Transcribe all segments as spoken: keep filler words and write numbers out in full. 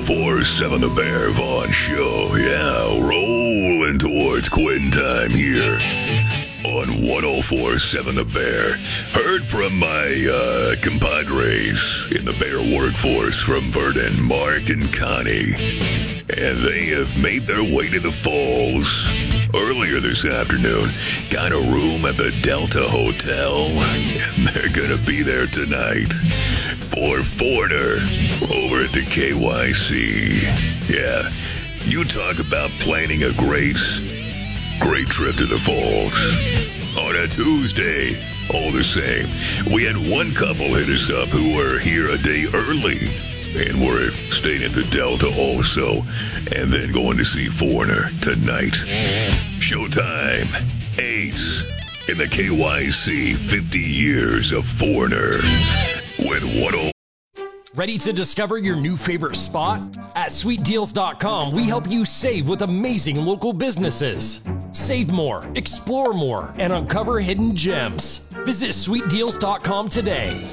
oh four seven The Bear Vaughn Show. Yeah, rolling towards quitting time here on one oh four seven The Bear. Heard from my uh, compadres in the Bear workforce from Vernon, Mark, and Connie. And they have made their way to the Falls earlier this afternoon. Got a room at the Delta Hotel, and they're going to be there tonight for Foreigner over at the K Y C. Yeah, you talk about planning a great, great trip to the Falls on a Tuesday. All the same, we had one couple hit us up who were here a day early and we're staying at the Delta also, and then going to see Foreigner tonight. Showtime, eight in the K Y C, fifty years of Foreigner with one oh. Ready to discover your new favorite spot? At sweet deals dot com, we help you save with amazing local businesses. Save more, explore more, and uncover hidden gems. Visit sweet deals dot com today.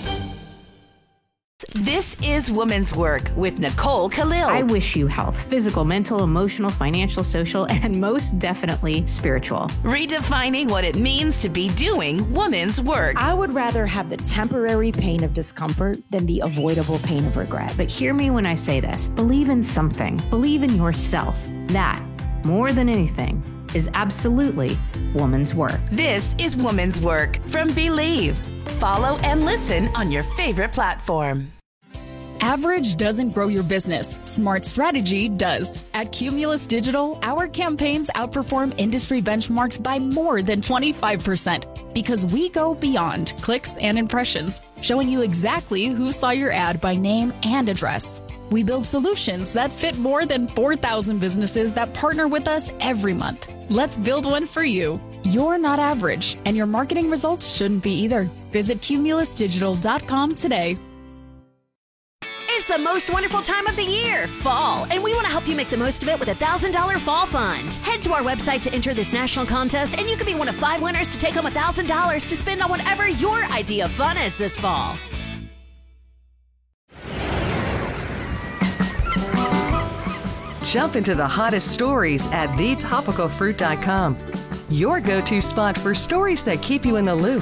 This is Women's Work with Nicole Khalil. I wish you health, physical, mental, emotional, financial, social, and most definitely spiritual. Redefining what it means to be doing women's work. I would rather have the temporary pain of discomfort than the avoidable pain of regret. But hear me when I say this. Believe in something. Believe in yourself. That, more than anything, is absolutely woman's work. This is Women's Work from Believe. Follow and listen on your favorite platform. Average doesn't grow your business. Smart strategy does. At Cumulus Digital, our campaigns outperform industry benchmarks by more than twenty-five percent because we go beyond clicks and impressions, showing you exactly who saw your ad by name and address. We build solutions that fit more than four thousand businesses that partner with us every month. Let's build one for you. You're not average, and your marketing results shouldn't be either. Visit cumulus digital dot com today. It's the most wonderful time of the year, fall, and we want to help you make the most of it with a one thousand dollars Fall Fund. Head to our website to enter this national contest, and you could be one of five winners to take home one thousand dollars to spend on whatever your idea of fun is this fall. Jump into the hottest stories at the topical fruit dot com. Your go-to spot for stories that keep you in the loop.